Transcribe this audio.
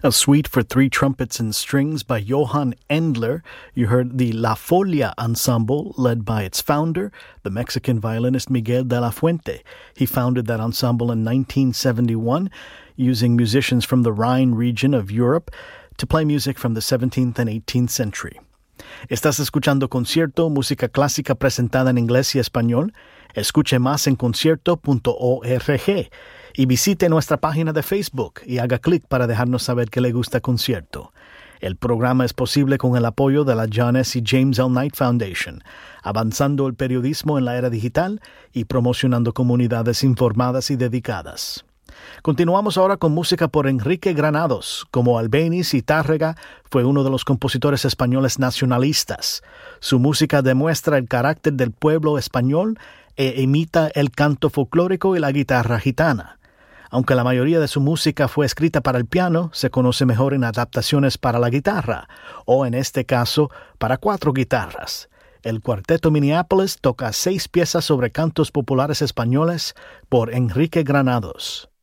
A suite for three trumpets and strings by Johann Endler. You heard the La Folia Ensemble, led by its founder, the Mexican violinist Miguel de la Fuente. He founded that ensemble in 1971, using musicians from the Rhine region of Europe to play music from the 17th and 18th century. Estás escuchando Concierto, música clásica presentada en inglés y español. Escuche más en concierto.org y visite nuestra página de Facebook y haga clic para dejarnos saber que le gusta Concierto. El programa es posible con el apoyo de la John S. y James L. Knight Foundation, avanzando el periodismo en la era digital y promocionando comunidades informadas y dedicadas. Continuamos ahora con música por Enrique Granados. Como Albéniz y Tárrega, fue uno de los compositores españoles nacionalistas. Su música demuestra el carácter del pueblo español e imita el canto folclórico y la guitarra gitana. Aunque la mayoría de su música fue escrita para el piano, se conoce mejor en adaptaciones para la guitarra, o en este caso, para 4 guitarras. El Cuarteto Minneapolis toca 6 piezas sobre cantos populares españoles por Enrique Granados.